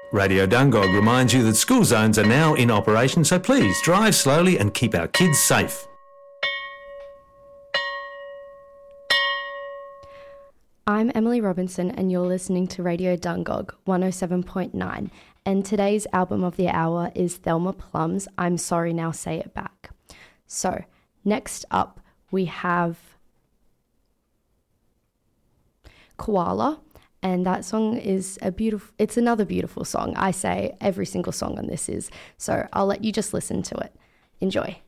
Radio Dungog reminds you that school zones are now in operation, so please drive slowly and keep our kids safe. I'm Emily Robinson and you're listening to Radio Dungog 107.9, and today's album of the hour is Thelma Plum's I'm Sorry Now Say It Back. So, next up we have Koala, and that song is it's another beautiful song. I say every single song on this is, so I'll let you just listen to it. Enjoy.